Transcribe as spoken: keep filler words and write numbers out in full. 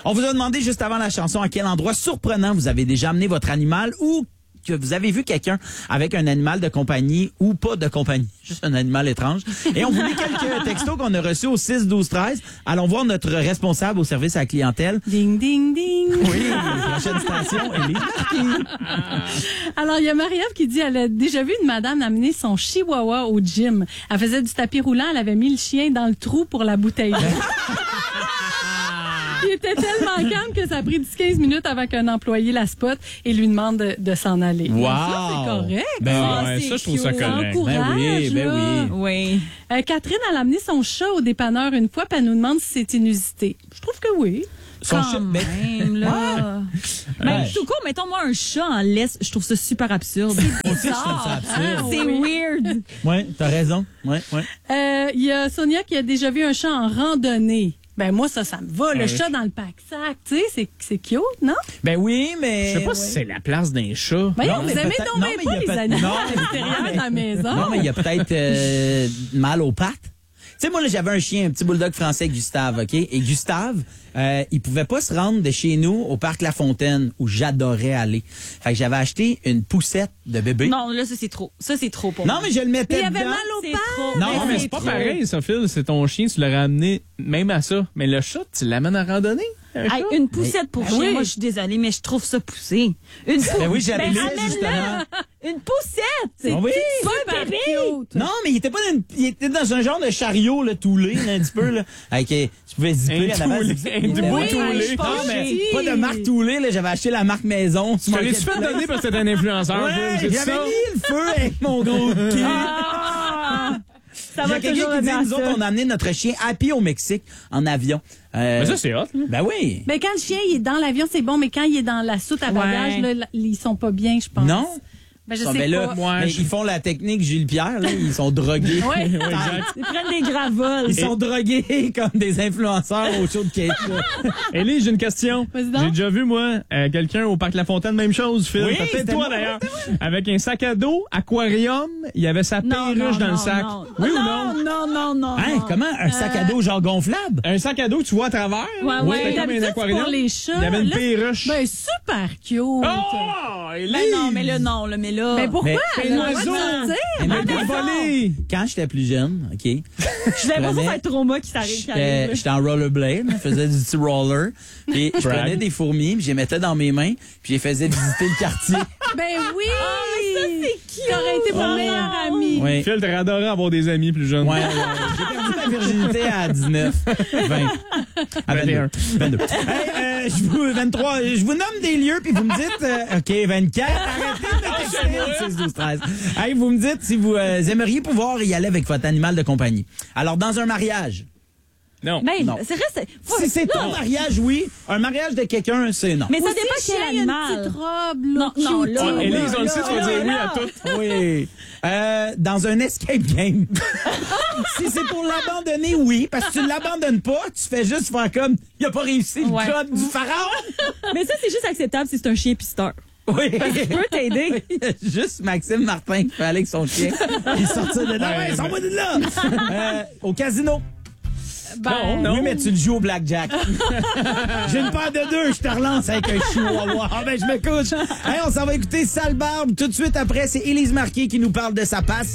On vous a demandé juste avant la chanson à quel endroit surprenant vous avez déjà amené votre animal ou que vous avez vu quelqu'un avec un animal de compagnie ou pas de compagnie, juste un animal étrange. Et on vous lit quelques textos qu'on a reçus au six douze treize. Allons voir notre responsable au service à la clientèle. Ding, ding, ding. Oui, prochaine station, Élise Marquis. Alors, il y a Marie-Ève qui dit elle a déjà vu une madame amener son chihuahua au gym. Elle faisait du tapis roulant, elle avait mis le chien dans le trou pour la bouteille. Il était tellement calme que ça a pris dix à quinze minutes avant qu'un employé la spotte et lui demande de, de s'en aller. Wow! Ça, c'est correct. Ben ça, ouais, c'est ça, je trouve cute. ça correct. Encourage, Ben oui, ben là. oui. Oui. Euh, Catherine, elle a amené son chat au dépanneur une fois, puis elle nous demande si c'est inusité. Je trouve que oui. Son Quand chat- ben- même, là. Ben, Ouais. tout court, mettons moi un chat en laisse, je trouve ça super absurde. Moi aussi, je trouve ça absurde. C'est weird. Ouais, t'as raison. Ouais, ouais. Euh, Il y a Sonia qui a déjà vu un chat en randonnée. Ben moi, ça, ça me va. Le Ouais. chat dans le pack-sac, tu sais, c'est, c'est cute, non? Ben oui, mais... Je sais pas ouais. si c'est la place d'un chat. Ben, Non, vous mais aimez peut-être- donc non, bien mais pas il y a les peut- animaux non, à l'extérieur mais- de la maison. Non, mais il y a peut-être euh, mal aux pattes. Tu sais, moi, là, j'avais un chien, un petit bulldog français, Gustave, OK? Et Gustave, euh, il pouvait pas se rendre de chez nous au parc La Fontaine, où j'adorais aller. Fait que j'avais acheté une poussette de bébé. Non, là, ça, c'est trop. Ça, c'est trop pour Non, moi. mais je le mettais Mais il y avait dedans. mal aux C'est pattes. trop. Non, Non, mais c'est pas trop. pareil, ça, Phil. C'est ton chien, tu l'as ramené même à ça. Mais le chat, tu l'amènes à randonnée? Un Hey, chat? une poussette pour Ben chien, oui. moi, je suis désolée, mais je trouve ça poussé. Une pou- Ben oui, j'avais lu, amène-le. justement. Une poussette! C'est Ah oui? Pas super un bébé! cute. Non, mais il était pas dans une- il était dans un genre de chariot, là, toulé, là, un petit peu, là. Avec, euh, tu pouvais zipper Un en avant. toulé, zipper. un du beau Oui, toulé. je pense, Ah, mais oui. pas de marque Toulé, là. J'avais acheté la marque maison. Tu l'as-tu fait donner parce que t'es un influenceur, Ouais, Phil, c'est j'avais ça? mis le feu avec mon gros cul. Ah! Ça Il y va a quelqu'un toujours qui dit, revenir à nous autres, ça. on a amené notre chien Happy au Mexique en avion. Euh, Mais ça, c'est hot, là. ben oui. Mais quand le chien il est dans l'avion, c'est bon, mais quand il est dans la soute à bagages, Ouais. là, ils sont pas bien, je pense. Non? Ben, je Ah, sais ben là, pas. Moi, mais je- ils font la technique Gilles Pierre, là. Ils sont drogués. Ouais. Oui, exact. Ils prennent des gravoles. Ils sont drogués comme des influenceurs au show de Kate. là. Élise, j'ai une question. Vas-y donc. J'ai déjà vu, moi, euh, quelqu'un au Parc La Fontaine, même chose, Phil. Oui, Peut-être c'était toi, moi, d'ailleurs. Avec un sac à dos, aquarium, il y avait sa Non, perruche non, dans le non, sac. non. Oui ou non? non? Non, non, non, Hein? non. Comment? Un sac à dos genre gonflable? Un sac à dos, tu vois à travers. Ouais, Oui, ouais. c'était comme un D'habitude, c'est aquarium. pour les chats. Il y avait une Là, perruche. Ben, super cute. Oh! Élise! Ben non, mais là, non, là, mais là. Ben, pourquoi? Mais- Elle un a le droit de oiseau. sortir. Mais Un quand- volé! Quand j'étais plus jeune, OK, Je l'ai l'impression que ça va être trauma qui s'arrive. qui j'étais arrive. j'étais en rollerblade, je faisais du petit roller, puis je Brag. prenais des fourmis, puis je les mettais dans mes mains, puis je les faisais visiter le quartier. Ben oui! Ah, ça, c'est cute! T'aurais été mon Oh. meilleur ami. Oui. Phil, t'aurais adoré avoir des amis plus jeunes. Ouais, ouais. J'ai perdu ma virginité à dix-neuf, vingt. À vingt et un. vingt-deux. Hey, euh, je vous, vingt-trois, je vous nomme des lieux, puis vous me dites, euh, OK, vingt-quatre, arrêtez de texter au six douze treize. Hey, vous me dites si vous euh, aimeriez pouvoir y aller avec votre animal de compagnie. Alors, dans un mariage, Non. Ben, Non. c'est vrai, c'est. faut- si c'est ton non. mariage, oui. Un mariage de quelqu'un, c'est non. Mais ça Aussi, dépend le chien, quel il y a une animal. petite robe, là. Non, non, cute. là, Ah, là, Élise, on le là, sait, tu vas là, dire oui là. à tout. Oui. Euh, dans un escape game. Si c'est pour l'abandonner, oui. Parce que tu ne l'abandonnes pas, tu fais juste faire comme, il a pas réussi le Ouais. code du pharaon. Mais ça, c'est juste acceptable si c'est un chien pisteur. Oui. Je peux t'aider. Il y a juste Maxime Martin qui fait aller avec son chien. Il sortit de là. Ouais, sors-moi de là. Euh, au casino. Ben, Non. Oui, mais tu le joues au blackjack. J'ai une paire de deux, je te relance avec un chihuahua. Ah ben, je me couche. Hey, on s'en va écouter Sale Barbe tout de suite après. C'est Élise Marquis qui nous parle de sa passe.